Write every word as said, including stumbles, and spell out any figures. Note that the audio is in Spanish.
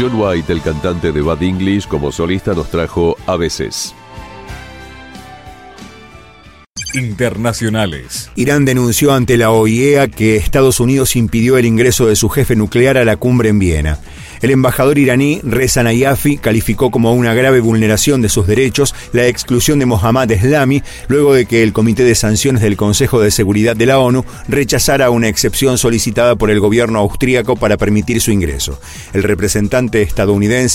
John White, el cantante de Bad English, como solista nos trajo A veces. Internacionales. Irán denunció ante la O I E A que Estados Unidos impidió el ingreso de su jefe nuclear a la cumbre en Viena. El embajador iraní, Reza Najafi, calificó como una grave vulneración de sus derechos la exclusión de Mohammad Eslami, luego de que el Comité de Sanciones del Consejo de Seguridad de la ONU rechazara una excepción solicitada por el gobierno austríaco para permitir su ingreso. El representante estadounidense